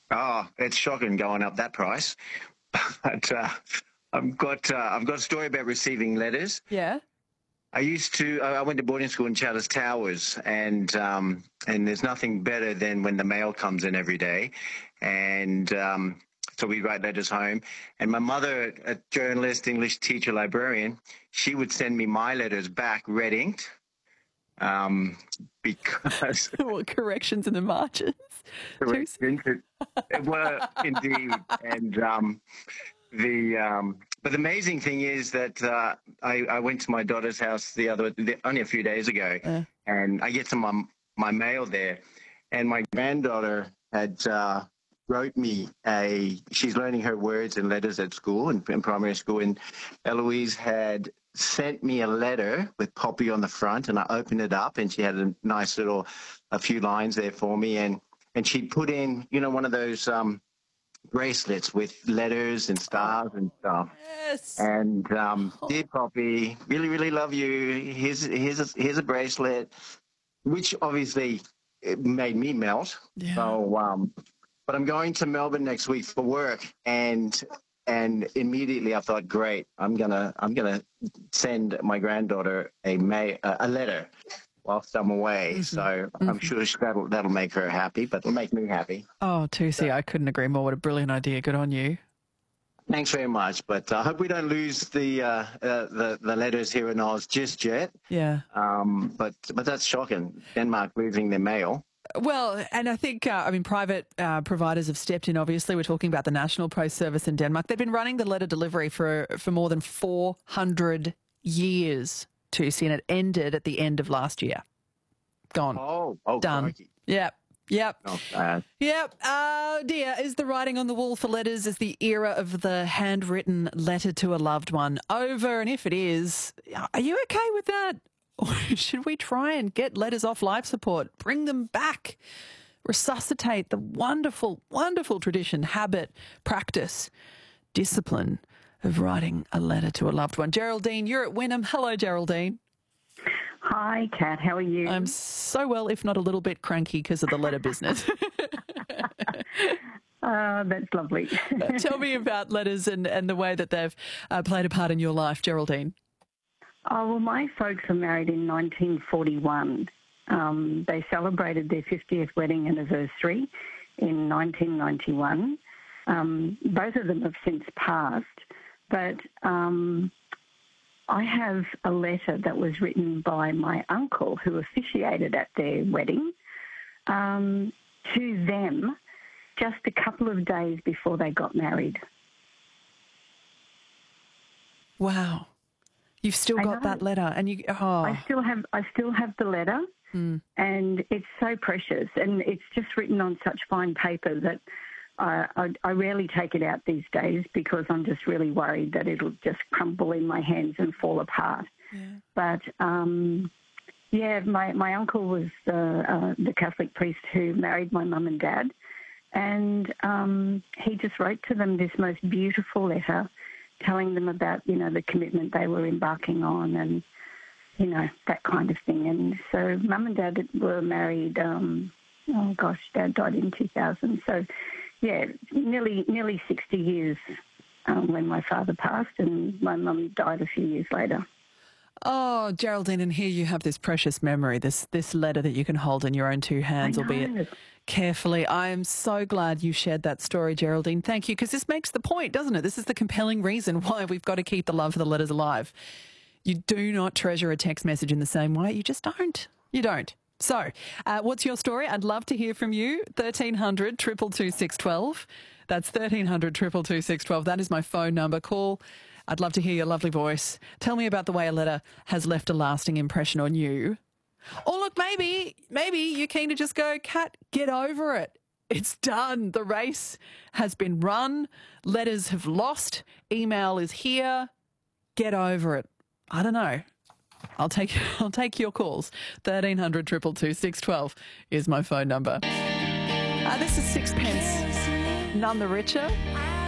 Oh, it's shocking going up that price. But I've got a story about receiving letters. Yeah. I went to boarding school in Chalice Towers, and there's nothing better than when the mail comes in every day, and so we write letters home. And my mother, a journalist, English teacher, librarian, she would send me my letters back red inked, because What corrections in the margins? corrections were indeed, and but the amazing thing is that I went to my daughter's house only a few days ago, and I get to my mail there, and my granddaughter had wrote me she's learning her words and letters at school, in primary school, and Eloise had sent me a letter with Poppy on the front, and I opened it up, and she had a few lines there for me, and she put in, one of those bracelets with letters and stars and stuff. Yes. And dear Poppy, really, really love you. Here's a bracelet, which obviously it made me melt. Yeah. So, but I'm going to Melbourne next week for work, and immediately I thought, great, I'm gonna send my granddaughter a letter whilst I'm away. So I'm sure that'll make her happy, but it'll make me happy. Oh, Tusi, I couldn't agree more. What a brilliant idea. Good on you. Thanks very much, but I hope we don't lose the letters here in Oz just yet. Yeah. But that's shocking. Denmark losing their mail. Well, and I think, private providers have stepped in, obviously. We're talking about the National Post Service in Denmark. They've been running the letter delivery for more than 400 years, Tusi, and it ended at the end of last year. Gone. Oh, done. crikey. Yep. Not bad. Yep. Dear, is the writing on the wall for letters? Is the era of the handwritten letter to a loved one over? And if it is, are you okay with that? Or should we try and get letters off life support, bring them back, resuscitate the wonderful, wonderful tradition, habit, practice, discipline of writing a letter to a loved one? Geraldine, you're at Wynnum. Hello, Geraldine. Hi, Kat. How are you? I'm so well, if not a little bit cranky because of the letter business. That's lovely. Tell me about letters and the way that they've played a part in your life, Geraldine. Oh, well, my folks were married in 1941. They celebrated their 50th wedding anniversary in 1991. Both of them have since passed, but I have a letter that was written by my uncle who officiated at their wedding to them just a couple of days before they got married. Wow. You've still got that letter, and I still have the letter, and it's so precious, and it's just written on such fine paper that I rarely take it out these days because I'm just really worried that it'll just crumble in my hands and fall apart. Yeah. But my uncle was the Catholic priest who married my mum and dad, and he just wrote to them this most beautiful letter, telling them about, the commitment they were embarking on and, that kind of thing. And so Mum and Dad were married, Dad died in 2000. So, yeah, nearly 60 years when my father passed, and my mum died a few years later. Oh, Geraldine, and here you have this precious memory, this letter that you can hold in your own two hands, albeit carefully. I am so glad you shared that story, Geraldine. Thank you, because this makes the point, doesn't it? This is the compelling reason why we've got to keep the love for the letters alive. You do not treasure a text message in the same way. You just don't. You don't. So, what's your story? I'd love to hear from you. 1300 222 612. That's 1300 222 612. That is my phone number. Call. I'd love to hear your lovely voice. Tell me about the way a letter has left a lasting impression on you. Or look, maybe you're keen to just go, Kat, get over it. It's done. The race has been run. Letters have lost. Email is here. Get over it. I don't know. I'll take your calls. 1300 222 612 is my phone number. This is Sixpence. None the Richer.